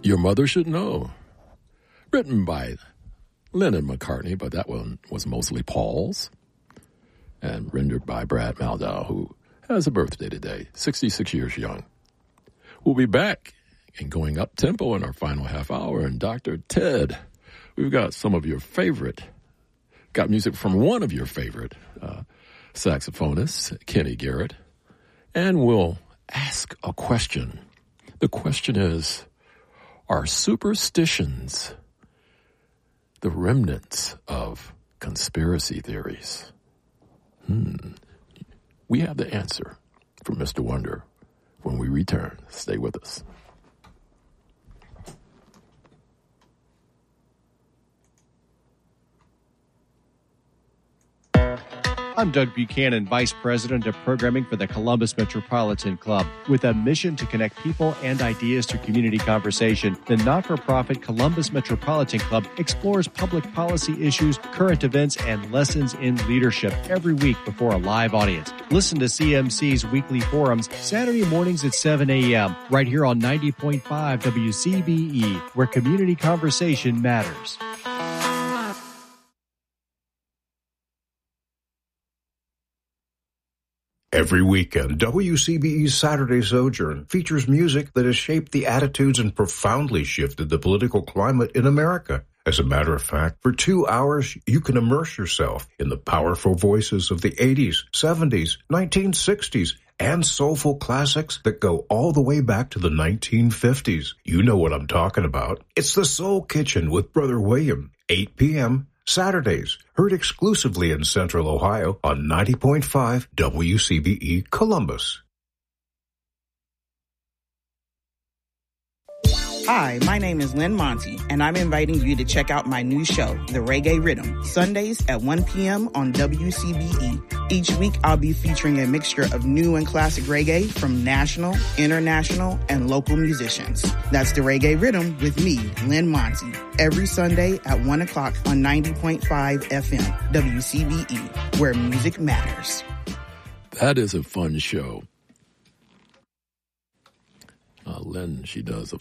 Your Mother Should Know, written by Lennon McCartney, but that one was mostly Paul's, and rendered by Brad Mehldau, who has a birthday today, 66 years young. We'll be back and going up tempo in our final half hour. And Dr. Ted, we've got some of your favorite, got music from one of your favorite saxophonists, Kenny Garrett, and we'll ask a question. The question is, are superstitions the remnants of conspiracy theories? We have the answer from Mr. Wonder when we return. Stay with us. I'm Doug Buchanan, Vice President of Programming for the Columbus Metropolitan Club. With a mission to connect people and ideas to community conversation, the not-for-profit Columbus Metropolitan Club explores public policy issues, current events, and lessons in leadership every week before a live audience. Listen to CMC's weekly forums Saturday mornings at 7 a.m. right here on 90.5 WCBE, where community conversation matters. Every weekend, WCBE's Saturday Sojourn features music that has shaped the attitudes and profoundly shifted the political climate in America. As a matter of fact, for 2 hours, you can immerse yourself in the powerful voices of the 80s, 70s, 1960s, and soulful classics that go all the way back to the 1950s. You know what I'm talking about. It's the Soul Kitchen with Brother William, 8 p.m., Saturdays, heard exclusively in Central Ohio on 90.5 WCBE Columbus. Hi, my name is Lynn Monty, and I'm inviting you to check out my new show, The Reggae Rhythm, Sundays at 1 p.m. on WCBE. Each week, I'll be featuring a mixture of new and classic reggae from national, international, and local musicians. That's The Reggae Rhythm with me, Lynn Monty, every Sunday at 1 o'clock on 90.5 FM, WCBE, where music matters. That is a fun show. Lynn, she does a